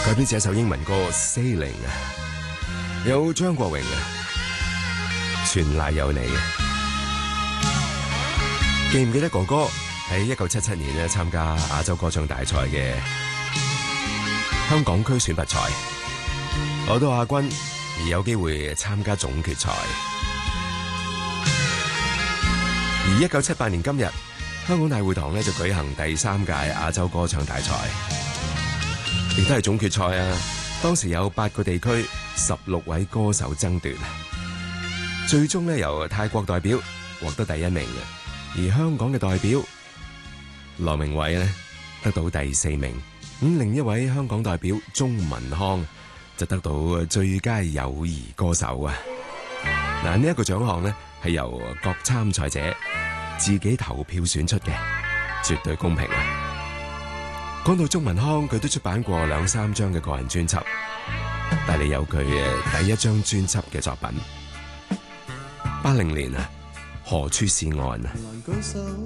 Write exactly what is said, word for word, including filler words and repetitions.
改編自一首英文歌《Sailing》啊，有張國榮啊，全賴有你啊！記唔記得哥哥喺一九七七年咧參加亞洲歌唱大賽嘅香港區選拔賽，攞到亞軍，而有機會參加總決賽。而一九七八年今日，香港大會堂咧就舉行第三屆亞洲歌唱大賽，亦都係總決賽啊！當時有八個地區、十六位歌手爭奪，最終咧由泰國代表獲得第一名嘅，而香港嘅代表羅明偉咧得到第四名。咁另一位香港代表鍾文康就得到最佳友誼歌手啊！嗱，呢一個獎項咧係由各參賽者自己投票選出嘅，絕對公平啊！講到鍾文康，佢都出版過兩三張嘅個人專輯，但係有佢嘅第一張專輯嘅作品，八零年啊，何處是岸啊！